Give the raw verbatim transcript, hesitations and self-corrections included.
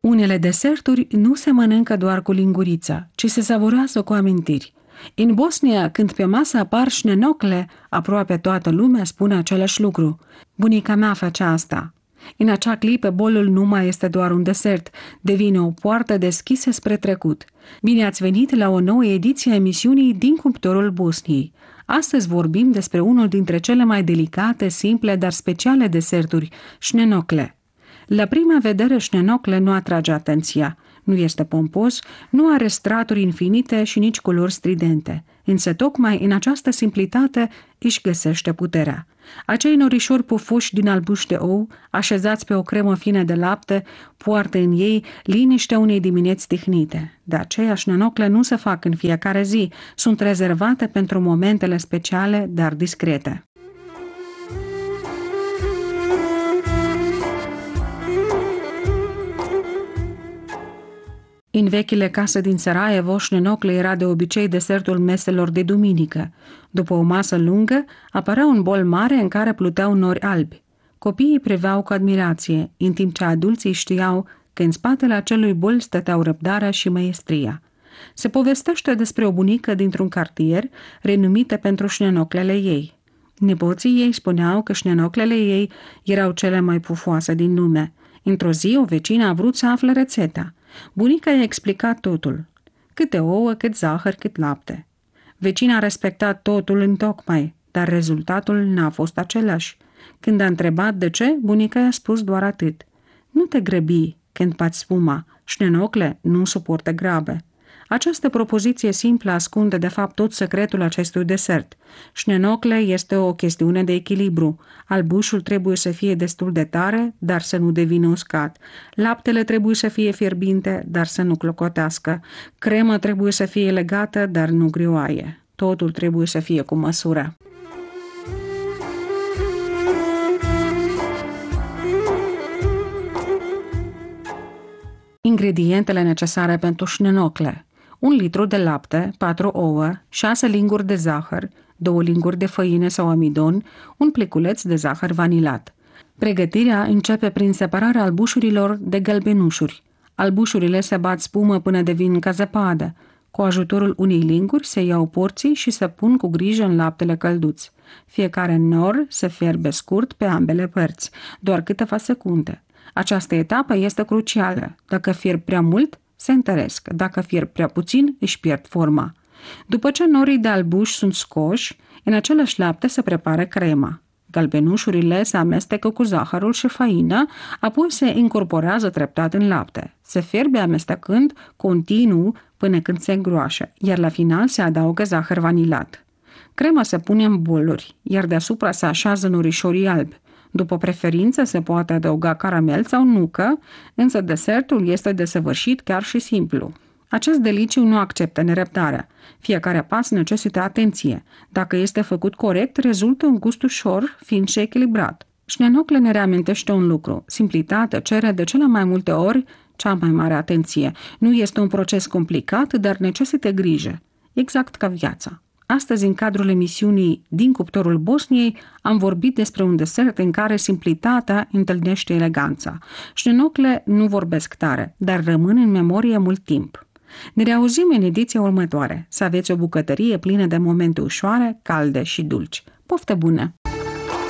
Unele deserturi nu se mănâncă doar cu lingurița, ci se savurează cu amintiri. În Bosnia, când pe masă apar șnenocle, aproape toată lumea spune același lucru. Bunica mea făcea asta. În acea clipă, bolul nu mai este doar un desert, devine o poartă deschisă spre trecut. Bine ați venit la o nouă ediție a emisiunii Din cuptorul Bosniei. Astăzi vorbim despre unul dintre cele mai delicate, simple, dar speciale deserturi, șnenocle. La prima vedere, șnenocle nu atrage atenția. Nu este pompos, nu are straturi infinite și nici culori stridente. Însă tocmai în această simplitate își găsește puterea. Acei norișori pufuși din albuș de ou, așezați pe o cremă fină de lapte, poartă în ei liniștea unei dimineți tihnite. De aceea, șnenocle nu se fac în fiecare zi, sunt rezervate pentru momentele speciale, dar discrete. În vechile case din Sarajevo, șnenocle era de obicei desertul meselor de duminică. După o masă lungă, apărea un bol mare în care pluteau nori albi. Copiii priveau cu admirație, în timp ce adulții știau că în spatele acelui bol stăteau răbdarea și măiestria. Se povestește despre o bunică dintr-un cartier, renumită pentru șnenoclele ei. Nepoții ei spuneau că șnenoclele ei erau cele mai pufoase din lume. Într-o zi, o vecină a vrut să afle rețeta. Bunica i-a explicat totul. Câte ouă, cât zahăr, cât lapte. Vecina a respectat totul întocmai, dar rezultatul n-a fost același. Când a întrebat de ce, bunica i-a spus doar atât. Nu te grăbi când bați spuma, șnenocle nu suportă grabe. Această propoziție simplă ascunde de fapt tot secretul acestui desert. Șnenocle este o chestiune de echilibru. Albușul trebuie să fie destul de tare, dar să nu devină uscat. Laptele trebuie să fie fierbinte, dar să nu clocotească. Crema trebuie să fie legată, dar nu grioaie. Totul trebuie să fie cu măsură. Ingredientele necesare pentru șnenocle: un litru de lapte, patru ouă, șase linguri de zahăr, două linguri de făină sau amidon, un pliculeț de zahăr vanilat. Pregătirea începe prin separarea albușurilor de gălbenușuri. Albușurile se bat spumă până devin ca zăpadă. Cu ajutorul unei linguri se iau porții și se pun cu grijă în laptele călduț. Fiecare nor se fierbe scurt pe ambele părți, doar câteva secunde. Această etapă este crucială. Dacă fierb prea mult, se întăresc. Dacă fierb prea puțin, își pierd forma. După ce norii de albuș sunt scoși, în același lapte se prepară crema. Galbenușurile se amestecă cu zahărul și făină, apoi se incorporează treptat în lapte. Se fierbe amestecând continuu până când se îngroașă, iar la final se adaugă zahăr vanilat. Crema se pune în boluri, iar deasupra se așează norișorii albi. După preferință se poate adăuga caramel sau nucă, însă desertul este desăvârșit chiar și simplu. Acest deliciu nu acceptă nerăbdarea. Fiecare pas necesită atenție. Dacă este făcut corect, rezultă un gust ușor, fin și echilibrat. Șnenocle ne reamintește un lucru. Simplitatea cere de cele mai multe ori cea mai mare atenție. Nu este un proces complicat, dar necesită grijă. Exact ca viața. Astăzi, în cadrul emisiunii Din cuptorul Bosniei, am vorbit despre un desert în care simplitatea întâlnește eleganța. Șnenocle nu vorbesc tare, dar rămân în memorie mult timp. Ne reauzim în ediția următoare. Să aveți o bucătărie plină de momente ușoare, calde și dulci. Poftă bună!